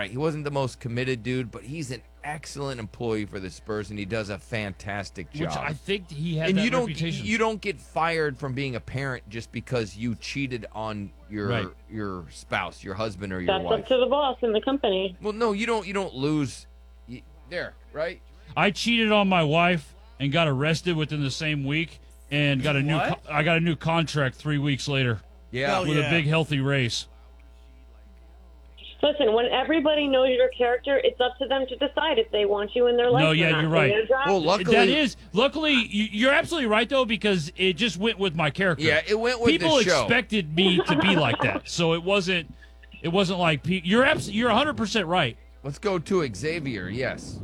right, he wasn't the most committed dude, but he's an excellent employee for the Spurs, and he does a fantastic job. Which I think he had and that you don't reputation. you don't get fired from being a parent just because you cheated on your spouse, your husband, or your That's wife. up to the boss in the company. Well, no, you don't lose there, right? I cheated on my wife and got arrested within the same week, and got a new. I got a new contract 3 weeks later. Yeah, with a big healthy raise. Listen, when everybody knows your character, it's up to them to decide if they want you in their life. No, or yeah, not. you're right. Well, luckily, you're absolutely right though, because it just went with my character. Yeah, it went with people the show. expected me to be like that, so it wasn't like you're 100% right. Let's go to Xavier. Yes.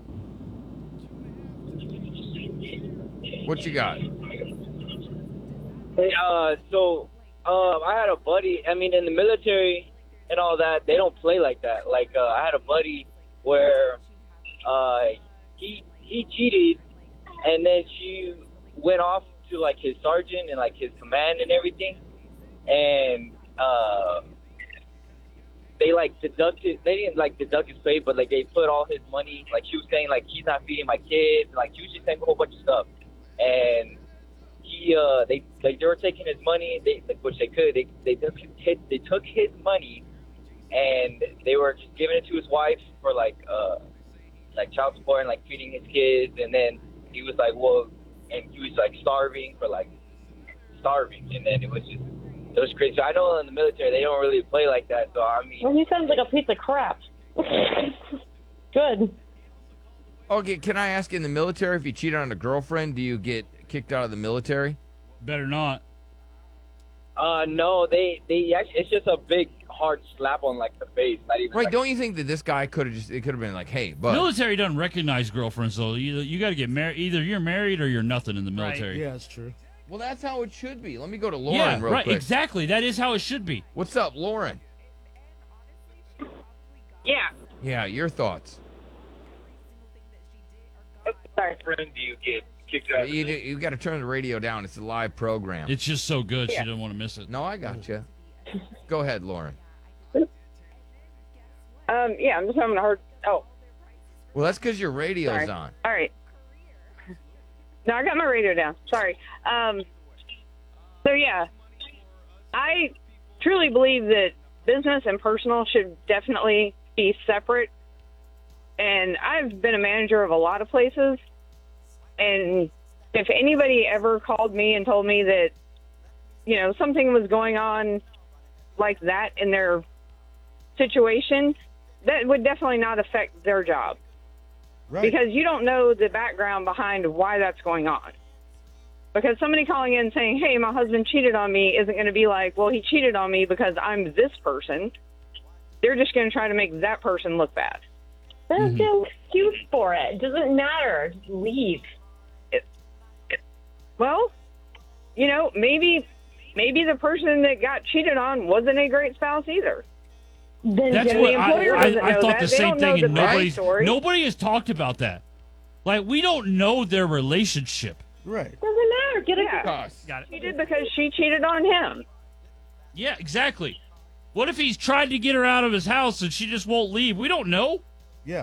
What you got? Hey, I had a buddy. I mean, in the military and all that, they don't play like that. Like, I had a buddy where he cheated, and then she went off to like his sergeant and like his command and everything, and they like deducted. They didn't like deduct his pay, but like they put all his money. Like she was saying, like he's not feeding my kids. Like she was just saying a whole bunch of stuff, and they were taking his money. Which they could. They took his money, and they were just giving it to his wife for like child support and like feeding his kids. And then he was like, and he was like starving, and then it was crazy. So I know in the military they don't really play like that. So I mean, Well, he sounds like a piece of crap. Good. Okay, can I ask, in the military, if you cheat on a girlfriend, do you get kicked out of the military? Better not. No, they actually, it's just a big hard slap on like the face. Not even Right? like, Don't you think that this guy it could have been like, hey, bud. Military doesn't recognize girlfriends though. You got to get married. Either you're married or you're nothing in the military. Yeah, that's true. Well, that's how it should be. Let me go to Lauren Yeah, real right. quick. Exactly. That is how it should be. What's up, Lauren? Yeah. Yeah, your thoughts. Sorry. friend do you get kicked out? You got to turn the radio down. It's a live program. It's just so good. Yeah. She didn't want to miss it. No, I got you. Go ahead, Lauren. Yeah, I'm just having a hard. Oh, Well, that's because your radio's sorry. on. All right. No, I got my radio down. Sorry. So yeah, I truly believe that business and personal should definitely be separate. And I've been a manager of a lot of places, and if anybody ever called me and told me that, something was going on like that in their situation, that would definitely not affect their job. Right. Because you don't know the background behind why that's going on. Because somebody calling in saying, hey, my husband cheated on me, isn't going to be like, well, he cheated on me because I'm this person. They're just going to try to make that person look bad. There's no excuse for it. Doesn't matter. Just leave. Well, maybe the person that got cheated on wasn't a great spouse either. Then That's the what employer doesn't I know thought that. the They same don't know thing, and the backstory. nobody has talked about that. Like, we don't know their relationship. Right. Doesn't matter. Get Yeah. a Gosh. She did because she cheated on him. Yeah, exactly. What if he's tried to get her out of his house and she just won't leave? We don't know. Yeah.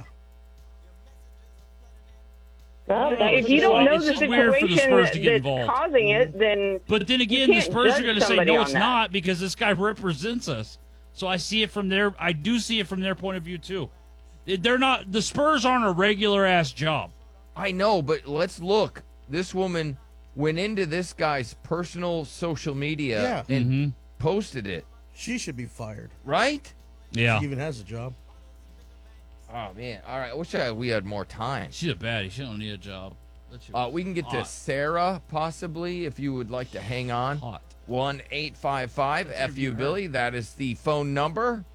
If you don't know It's the just weird for the situation Spurs to get that's involved. causing it, then But then you again, the can't Spurs are judge going to say, somebody no, on it's that. not, because this guy represents us. So I see it from I do see it from their point of view, too. They're not, the Spurs aren't a regular-ass job. I know, but let's look. This woman went into this guy's personal social media and posted it. She should be fired. Right? Yeah. She even has a job. Oh, man. All right. I wish we had more time. She's a baddie. She don't need a job. We can get to Hot. Sarah, possibly, if you would like to hang on. Hot. 1-855-FU-Billy. That is the phone number.